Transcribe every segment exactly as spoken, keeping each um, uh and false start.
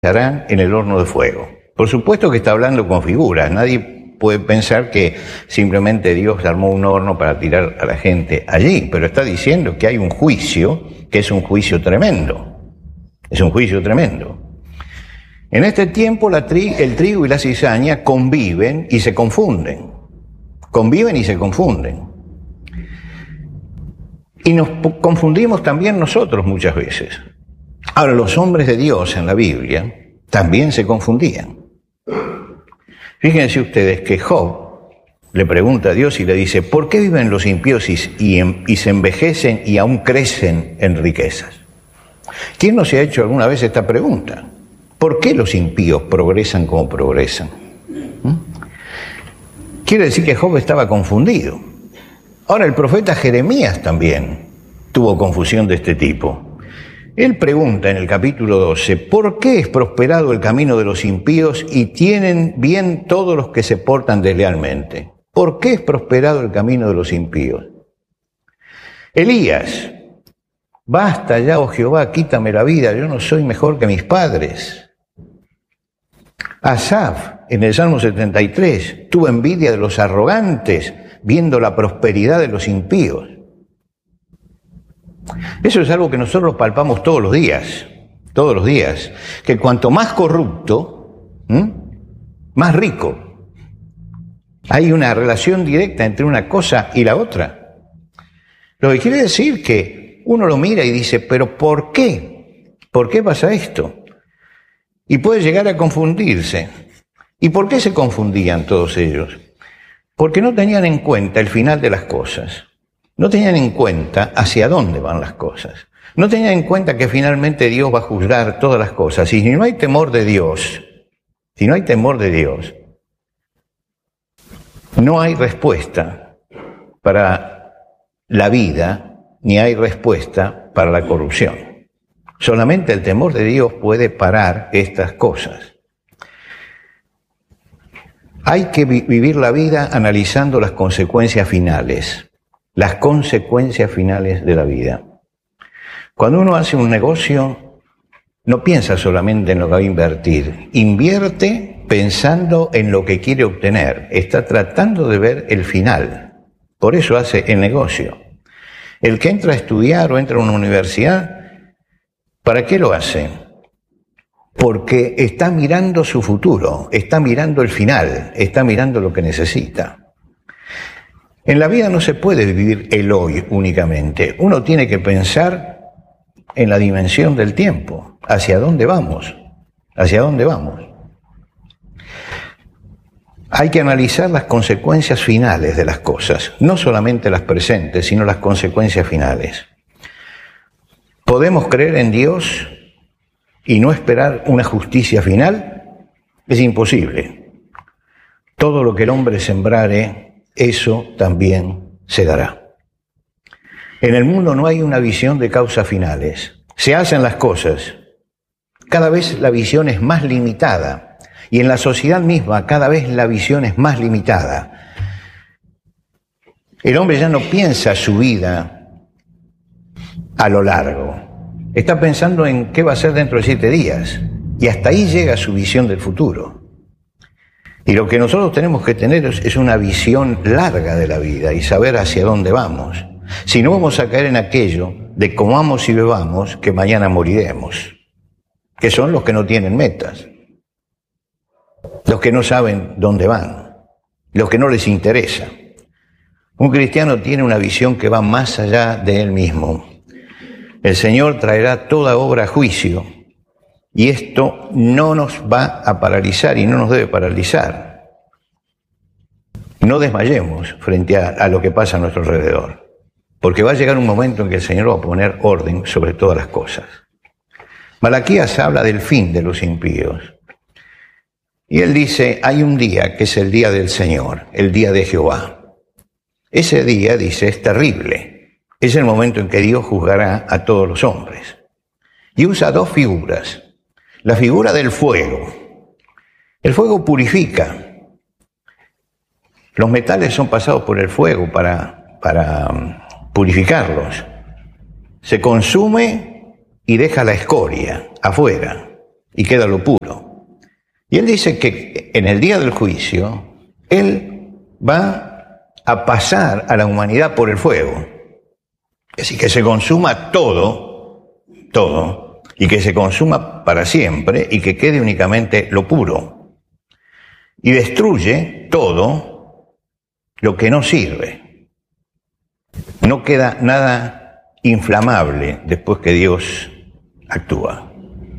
estarán en el horno de fuego. Por supuesto que está hablando con figuras. Nadie puede pensar que simplemente Dios armó un horno para tirar a la gente allí, pero está diciendo que hay un juicio, que es un juicio tremendo. Es un juicio tremendo. En este tiempo la tri- el trigo y la cizaña conviven y se confunden. Conviven y se confunden. Y nos confundimos también nosotros muchas veces. Ahora, los hombres de Dios en la Biblia también se confundían. Fíjense ustedes que Job le pregunta a Dios y le dice, ¿por qué viven los impíos y, y, y se envejecen y aún crecen en riquezas? ¿Quién no se ha hecho alguna vez esta pregunta? ¿Por qué los impíos progresan como progresan? ¿Mm? Quiere decir que Job estaba confundido. Ahora, el profeta Jeremías también tuvo confusión de este tipo. Él pregunta en el capítulo doce, ¿por qué es prosperado el camino de los impíos y tienen bien todos los que se portan deslealmente? ¿Por qué es prosperado el camino de los impíos? Elías, basta ya, oh Jehová, quítame la vida, yo no soy mejor que mis padres. Asaf, en el Salmo setenta y tres, tuvo envidia de los arrogantes, viendo la prosperidad de los impíos. Eso es algo que nosotros palpamos todos los días, todos los días, que cuanto más corrupto, ¿m? más rico. Hay una relación directa entre una cosa y la otra. Lo que quiere decir que uno lo mira y dice, ¿pero por qué? ¿Por qué pasa esto? Y puede llegar a confundirse. ¿Y por qué se confundían todos ellos? Porque no tenían en cuenta el final de las cosas. No tenían en cuenta hacia dónde van las cosas. No tenían en cuenta que finalmente Dios va a juzgar todas las cosas. Y si no hay temor de Dios, si no hay temor de Dios, no hay respuesta para la vida, ni hay respuesta para la corrupción. Solamente el temor de Dios puede parar estas cosas. Hay que vi- vivir la vida analizando las consecuencias finales. Las consecuencias finales de la vida. Cuando uno hace un negocio, no piensa solamente en lo que va a invertir. Invierte pensando en lo que quiere obtener. Está tratando de ver el final. Por eso hace el negocio. El que entra a estudiar o entra a una universidad, ¿para qué lo hace? Porque está mirando su futuro, está mirando el final, está mirando lo que necesita. En la vida no se puede vivir el hoy únicamente. Uno tiene que pensar en la dimensión del tiempo. ¿Hacia dónde vamos? ¿Hacia dónde vamos? Hay que analizar las consecuencias finales de las cosas. No solamente las presentes, sino las consecuencias finales. ¿Podemos creer en Dios y no esperar una justicia final? Es imposible. Todo lo que el hombre sembrare, eso también se dará. En el mundo no hay una visión de causas finales. Se hacen las cosas. Cada vez la visión es más limitada. Y en la sociedad misma cada vez la visión es más limitada. El hombre ya no piensa su vida a lo largo. Está pensando en qué va a ser dentro de siete días. Y hasta ahí llega su visión del futuro. Y lo que nosotros tenemos que tener es, es una visión larga de la vida y saber hacia dónde vamos. Si no, vamos a caer en aquello de comamos y bebamos que mañana moriremos, que son los que no tienen metas, los que no saben dónde van, los que no les interesa. Un cristiano tiene una visión que va más allá de él mismo. El Señor traerá toda obra a juicio. Y esto no nos va a paralizar y no nos debe paralizar. No desmayemos frente a, a lo que pasa a nuestro alrededor, porque va a llegar un momento en que el Señor va a poner orden sobre todas las cosas. Malaquías habla del fin de los impíos. Y él dice, hay un día que es el día del Señor, el día de Jehová. Ese día, dice, es terrible. Es el momento en que Dios juzgará a todos los hombres. Y usa dos figuras. La figura del fuego. El fuego purifica. Los metales son pasados por el fuego para, para purificarlos. Se consume y deja la escoria afuera. y queda lo puro. Y él dice que en el día del juicio, él va a pasar a la humanidad por el fuego. Es decir, que se consuma todo, todo, y que se consuma para siempre y que quede únicamente lo puro. Y destruye todo lo que no sirve. No queda nada inflamable después que Dios actúa.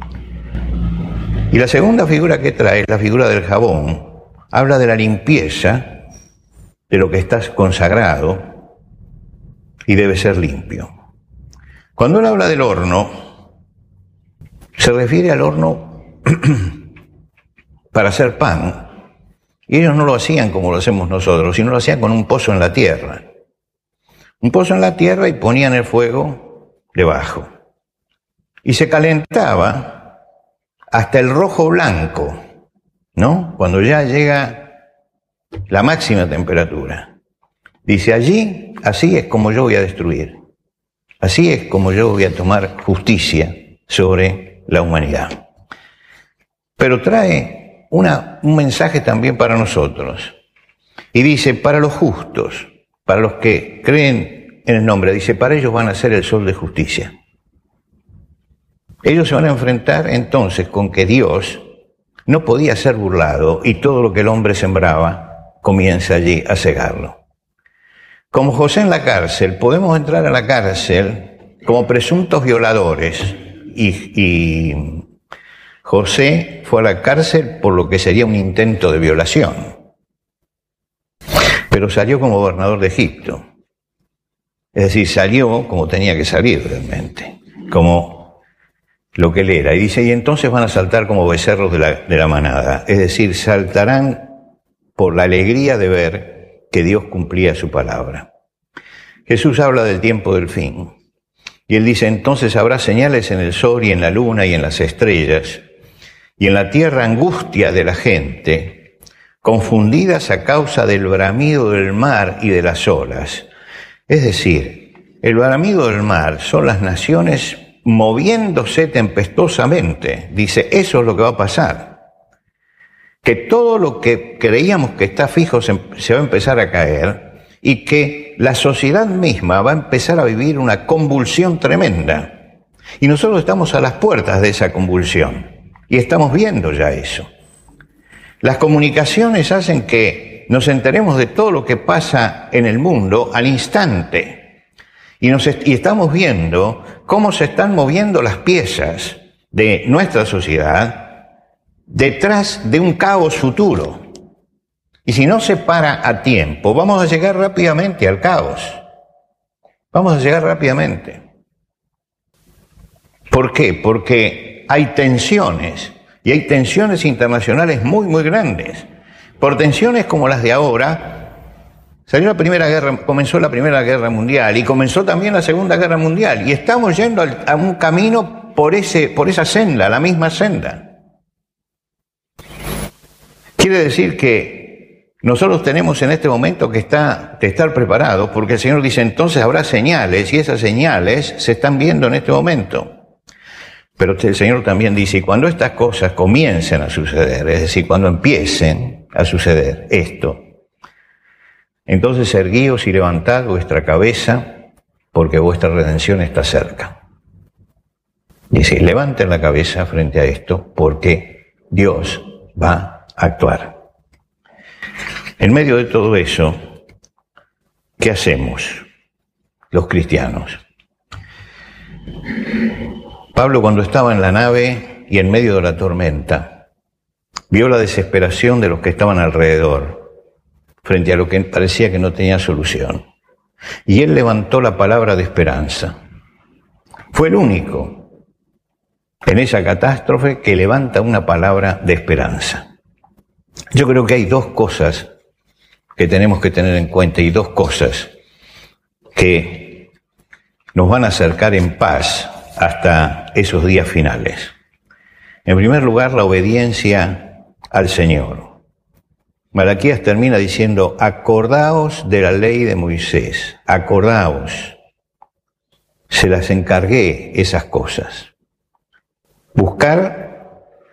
Y la segunda figura que trae, la figura del jabón, habla de la limpieza de lo que está consagrado y debe ser limpio. Cuando él habla del horno, se refiere al horno para hacer pan. Y ellos no lo hacían como lo hacemos nosotros, sino lo hacían con un pozo en la tierra. Un pozo en la tierra y ponían el fuego debajo. Y se calentaba hasta el rojo blanco, ¿no? Cuando ya llega la máxima temperatura. Dice, allí, así es como yo voy a destruir. Así es como yo voy a tomar justicia sobre la humanidad. Pero trae una, un mensaje también para nosotros. Y dice, para los justos, para los que creen en el nombre, dice, para ellos van a ser el sol de justicia. Ellos se van a enfrentar entonces con que Dios no podía ser burlado y todo lo que el hombre sembraba comienza allí a cegarlo. Como José en la cárcel, podemos entrar a la cárcel como presuntos violadores y, y José fue a la cárcel por lo que sería un intento de violación, pero salió como gobernador de Egipto. Es decir, salió como tenía que salir realmente, como lo que él era. Y dice, y entonces van a saltar como becerros de la, de la manada. Es decir, saltarán por la alegría de ver que Dios cumplía su palabra. Jesús habla del tiempo del fin. Y él dice, entonces habrá señales en el sol y en la luna y en las estrellas, y en la tierra angustia de la gente, confundidas a causa del bramido del mar y de las olas. Es decir, el bramido del mar son las naciones moviéndose tempestuosamente. Dice, eso es lo que va a pasar. Que todo lo que creíamos que está fijo se, se va a empezar a caer y que la sociedad misma va a empezar a vivir una convulsión tremenda. Y nosotros estamos a las puertas de esa convulsión y estamos viendo ya eso. Las comunicaciones hacen que nos enteremos de todo lo que pasa en el mundo al instante. Y, nos est- y estamos viendo cómo se están moviendo las piezas de nuestra sociedad detrás de un caos futuro. Y si no se para a tiempo, vamos a llegar rápidamente al caos. Vamos a llegar rápidamente. ¿Por qué? Porque hay tensiones, y hay tensiones internacionales muy, muy grandes. Por tensiones como las de ahora, salió la primera guerra, comenzó la Primera Guerra Mundial y comenzó también la Segunda Guerra Mundial. Y estamos yendo al, a un camino por, ese, por esa senda, la misma senda. Quiere decir que nosotros tenemos en este momento que, está, que estar preparados, porque el Señor dice, entonces habrá señales, y esas señales se están viendo en este momento. Pero el Señor también dice, y cuando estas cosas comiencen a suceder, es decir, cuando empiecen a suceder esto, entonces erguíos y levantad vuestra cabeza, porque vuestra redención está cerca. Dice, levanten la cabeza frente a esto, porque Dios va a actuar. En medio de todo eso, ¿qué hacemos los cristianos? Pablo, cuando estaba en la nave y en medio de la tormenta, vio la desesperación de los que estaban alrededor frente a lo que parecía que no tenía solución. Y él levantó la palabra de esperanza. Fue el único en esa catástrofe que levanta una palabra de esperanza. Yo creo que hay dos cosas que tenemos que tener en cuenta y dos cosas que nos van a acercar en paz hasta esos días finales. En primer lugar, la obediencia al Señor. Malaquías termina diciendo, acordaos de la ley de Moisés, acordaos. Se las encargué esas cosas. Buscar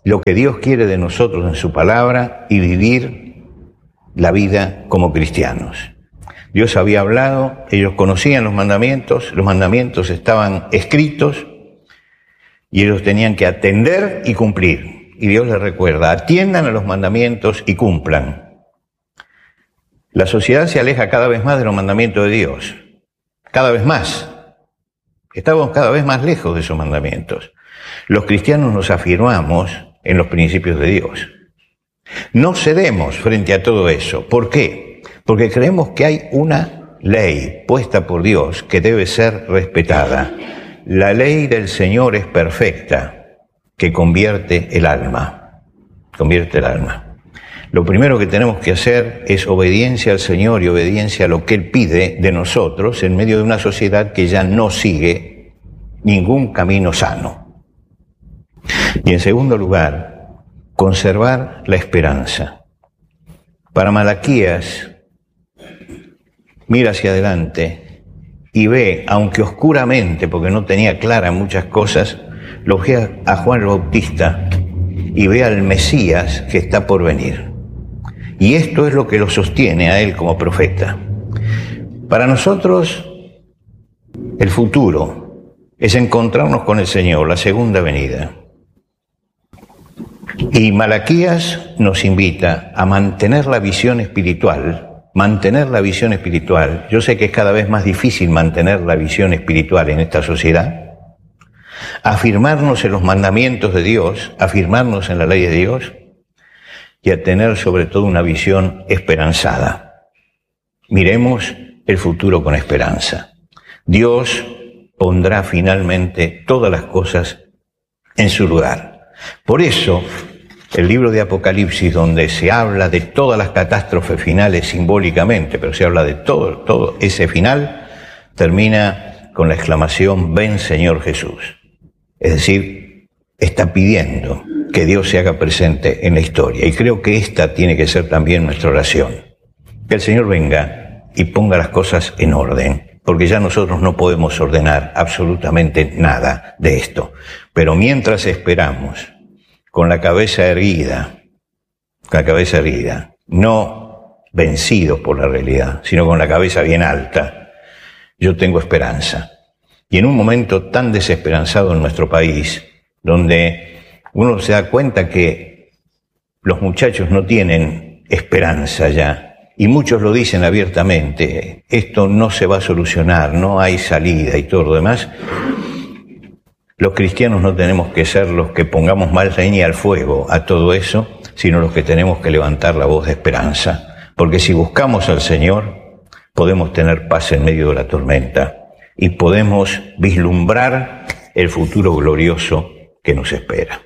lo que Dios quiere de nosotros en su palabra y vivir la vida como cristianos. Dios había hablado, ellos conocían los mandamientos, los mandamientos estaban escritos y ellos tenían que atender y cumplir. Y Dios les recuerda, atiendan a los mandamientos y cumplan. La sociedad se aleja cada vez más de los mandamientos de Dios, cada vez más. Estamos cada vez más lejos de esos mandamientos. Los cristianos nos afirmamos en los principios de Dios. No cedemos frente a todo eso. ¿Por qué? Porque creemos que hay una ley puesta por Dios que debe ser respetada. La ley del Señor es perfecta, que convierte el alma. Convierte el alma. Lo primero que tenemos que hacer es obediencia al Señor y obediencia a lo que Él pide de nosotros en medio de una sociedad que ya no sigue ningún camino sano. Y en segundo lugar, conservar la esperanza. Para Malaquías, mira hacia adelante y ve, aunque oscuramente, porque no tenía claras muchas cosas, lo ve a Juan el Bautista y ve al Mesías que está por venir. Y esto es lo que lo sostiene a él como profeta. Para nosotros, el futuro es encontrarnos con el Señor, la segunda venida. Y Malaquías nos invita a mantener la visión espiritual, mantener la visión espiritual. Yo sé que es cada vez más difícil mantener la visión espiritual en esta sociedad. Afirmarnos en los mandamientos de Dios, afirmarnos en la ley de Dios y a tener sobre todo una visión esperanzada. Miremos el futuro con esperanza. Dios pondrá finalmente todas las cosas en su lugar. Por eso, el libro de Apocalipsis, donde se habla de todas las catástrofes finales simbólicamente, pero se habla de todo, todo ese final, termina con la exclamación, ven Señor Jesús. Es decir, está pidiendo que Dios se haga presente en la historia. Y creo que esta tiene que ser también nuestra oración. Que el Señor venga y ponga las cosas en orden, porque ya nosotros no podemos ordenar absolutamente nada de esto. Pero mientras esperamos, con la cabeza erguida, con la cabeza erguida, no vencidos por la realidad, sino con la cabeza bien alta, yo tengo esperanza. Y en un momento tan desesperanzado en nuestro país, donde uno se da cuenta que los muchachos no tienen esperanza ya, y muchos lo dicen abiertamente, esto no se va a solucionar, no hay salida y todo lo demás, los cristianos no tenemos que ser los que pongamos más leña al fuego a todo eso, sino los que tenemos que levantar la voz de esperanza. Porque si buscamos al Señor, podemos tener paz en medio de la tormenta y podemos vislumbrar el futuro glorioso que nos espera.